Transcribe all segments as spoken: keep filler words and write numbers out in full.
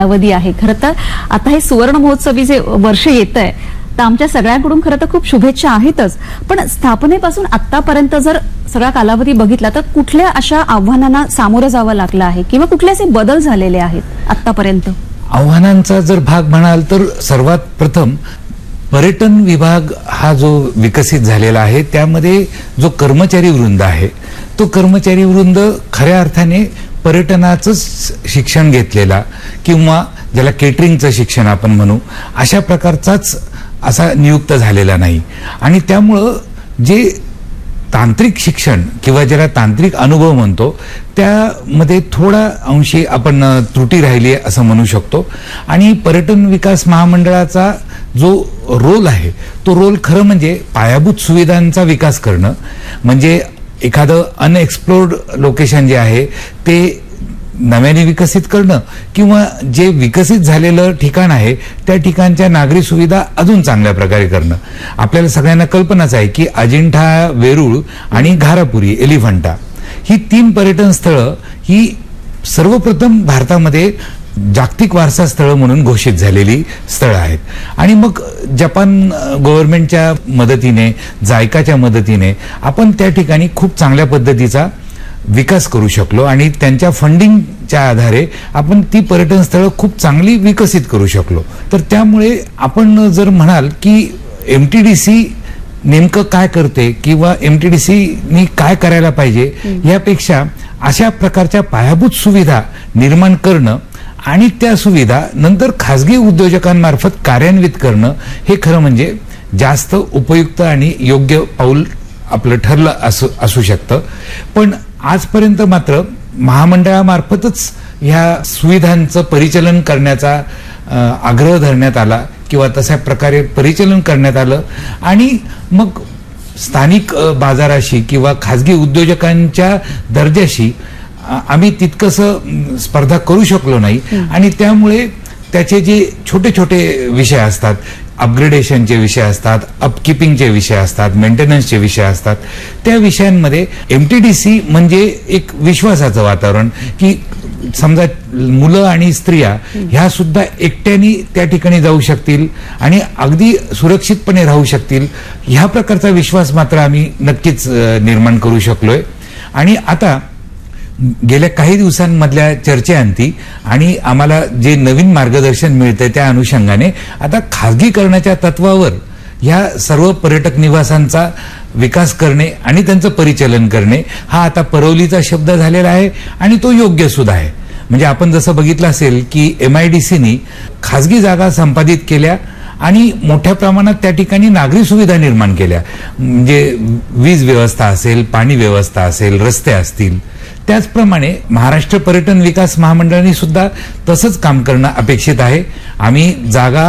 अवधी आहे। खरं तर आता हे सुवर्ण महोत्सवी जे वर्ष येत आहे तर आमच्या सगळ्यांकडून खरं तर खूप शुभेच्छा आहेतच, पण स्थापनेपासून आतापर्यंत जर सगळा कालावधी बघितला तर कुठल्या अशा आव्हानांना सामोरं जावं लागलं आहे किंवा कुठले असे बदल झालेले आहेत आतापर्यंत? आव्हानांचा जर भाग म्हणाल तर सर्वात प्रथम पर्यटन विभाग हा जो विकसित झालेला आहे त्यामध्ये जो कर्मचारी वृंद आहे तो कर्मचारी वृंद खऱ्या अर्थाने पर्यटनाचं शिक्षण घेतलेला किंवा ज्याला केटरिंगचं शिक्षण आपण म्हणू अशा प्रकारचाच असा नियुक्त झालेला नाही। आणि त्यामुळं जे तांत्रिक शिक्षण किंवा ज्याला तांत्रिक अनुभव म्हणतो त्यामध्ये थोडा अंशी आपण त्रुटी राहिली असं म्हणू शकतो। आणि पर्यटन विकास महामंडळाचा जो रोल आहे तो रोल खरं म्हणजे पायाभूत सुविधांचा विकास करणं, म्हणजे एखादं अनएक्सप्लोर्ड लोकेशन जे आहे ते नव्याने विकसित करणं किंवा जे विकसित झालेलं ठिकाण आहे त्या ठिकाणच्या नागरी सुविधा अजून चांगल्या प्रकारे करणं। आपल्याला सगळ्यांना कल्पनाच आहे की अजिंठा, वेरूळ आणि घारापुरी, एलिफंटा ही तीन पर्यटन स्थळं ही सर्वप्रथम भारतामध्ये जागतिक वारसा स्थळ म्हणून घोषित झालेली स्थळं आहेत। आणि मग जपान गव्हर्नमेंटच्या मदतीने, जायकाच्या मदतीने आपण त्या ठिकाणी खूप चांगल्या पद्धतीचा विकास करू शकलो आणि त्यांच्या फंडिंगच्या आधारे आपण ती पर्यटन स्थळं खूप चांगली विकसित करू शकलो। तर त्यामुळे आपण जर म्हणाल की एमटीडीसी नेमकं काय करते किंवा एमटीडीसीनी काय करायला पाहिजे यापेक्षा अशा प्रकारच्या पायाभूत सुविधा निर्माण करणं आणि त्या सुविधा नंतर खासगी उद्योजकांमार्फत कार्यान्वित करणं हे खरं म्हणजे जास्त उपयुक्त आणि योग्य पाऊल आपलं ठरलं असू असू शकतं। पण आजपर्यंत मात्र महामंडळामार्फतच ह्या सुविधांचं परिचालन करण्याचा आग्रह धरण्यात आला किंवा तशा प्रकारे परिचालन करण्यात आलं आणि मग स्थानिक बाजाराशी किंवा खासगी उद्योजकांच्या दर्जाशी आम्ही तितकंसं स्पर्धा करू शकलो नाही। आणि त्यामुळे त्याचे जे छोटे छोटे विषय असतात, अपग्रेडेशनचे विषय असतात, अपकीपिंगचे विषय असतात, मेंटेनन्सचे विषय असतात, त्या विषयांमध्ये एमटीडीसी म्हणजे एक विश्वासाचं वातावरण की समजा मुलं आणि स्त्रिया ह्या सुद्धा एकट्याने त्या ठिकाणी जाऊ शकतील आणि अगदी सुरक्षितपणे राहू शकतील ह्या प्रकारचा विश्वास मात्र आम्ही नक्कीच निर्माण करू शकलोय। आणि आता गेल्या काही दिवसांमधल्या चर्चेअंती आणि आम्हाला जे नवीन मार्गदर्शन मिळतंय त्या अनुषंगाने आता खासगीकरणाच्या तत्वावर ह्या सर्व पर्यटक निवासांचा विकास करणे आणि त्यांचं परिचालन करणे हा आता परवलीचा शब्द झालेला आहे आणि तो योग्य सुद्धा आहे। म्हणजे आपण जसं बघितलं असेल की एमआयडीसीनी खासगी जागा संपादित केल्या आणि मोठ्या प्रमाणात त्या ठिकाणी नागरी सुविधा निर्माण केल्या, म्हणजे वीज व्यवस्था असेल, पाणी व्यवस्था असेल, रस्ते असतील। त्याचप्रमाणे महाराष्ट्र पर्यटन विकास महामंडळाने सुद्धा तसंच काम करणं अपेक्षित आहे। आम्ही जागा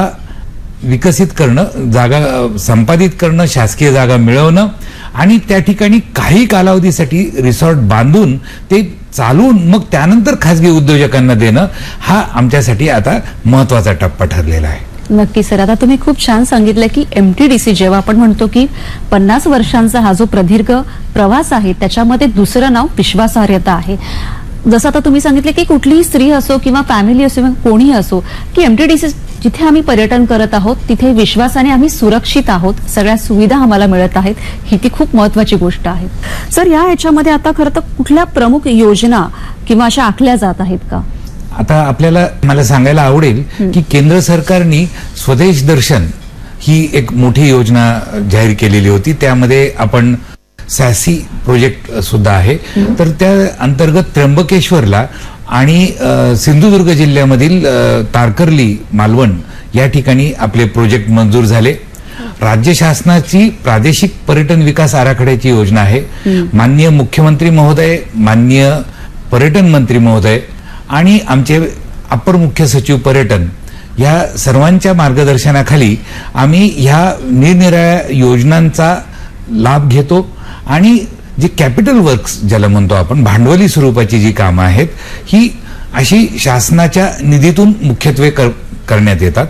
विकसित करणं, जागा संपादित करणं, शासकीय जागा मिळवणं आणि त्या ठिकाणी काही कालावधीसाठी रिसॉर्ट बांधून ते चालवून मग त्यानंतर खासगी उद्योजकांना देणं हा आमच्यासाठी आता महत्वाचा टप्पा ठरलेला आहे। नक्की सर, आता तुम्ही खूप छान सांगितलं की एमटीडीसी जेव्हा आपण म्हणतो की पन्नास वर्षांचा हा जो प्रदीर्घ प्रवास आहे त्याच्यामध्ये दुसरं नाव विश्वासार्हता आहे। जसं आता तुम्ही सांगितले की कुठलीही स्त्री असो किंवा फॅमिली असो किंवा कोणीही असो की एमटीडीसी जिथे आम्ही पर्यटन करत आहोत तिथे विश्वासाने आम्ही सुरक्षित आहोत, सगळ्या सुविधा आम्हाला मिळत आहेत, ही ती खूप महत्वाची गोष्ट आहे। सर, या ह्याच्यामध्ये आता खरं तर कुठल्या प्रमुख योजना किंवा अशा आखल्या जात आहेत का? आता आपल्याला मला सांगायला आवडेल की केंद्र सरकारने स्वदेश दर्शन ही एक मोठी योजना जाहीर केलेली होती, त्यामध्ये आपण सॅसी प्रोजेक्ट सुद्धा आहे। तर त्या अंतर्गत त्र्यंबकेश्वरला आणि सिंधुदुर्ग जिल्ह्यामधील तारकर्ली, मालवण या ठिकाणी आपले प्रोजेक्ट मंजूर झाले। राज्य शासनाची प्रादेशिक पर्यटन विकास आराखड्याची योजना आहे। माननीय मुख्यमंत्री महोदय, माननीय पर्यटन मंत्री महोदय आणि आमचे अपर मुख्य सचिव पर्यटन या सर्वांच्या मार्गदर्शनाखाली आम्ही ह्या निरनिराळ्या योजनांचा लाभ घेतो आणि जे कॅपिटल वर्क्स ज्याला म्हणतो आपण, भांडवली स्वरूपाची जी कामं आहेत ही अशी शासनाच्या निधीतून मुख्यत्वे कर, करण्यात येतात।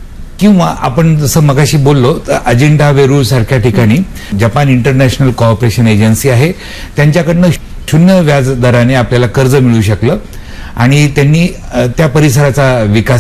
किंवा आपण जसं मगाशी बोललो तर अजिंठा, वेरूळ सारख्या ठिकाणी जपान इंटरनॅशनल कोऑपरेशन एजन्सी आहे, त्यांच्याकडनं शून्य व्याज दराने आपल्याला कर्ज मिळू शकलं आणि त्यांनी अ, त्या परिसराचा विकास